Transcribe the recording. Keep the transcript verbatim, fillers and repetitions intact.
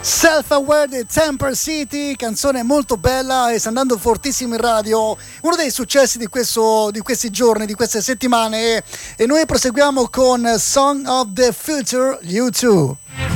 Self-Aware di Temper City, canzone molto bella e sta andando fortissimo in radio, uno dei successi di, questo, di questi giorni, di queste settimane, e noi proseguiamo con Song of the Future, U due.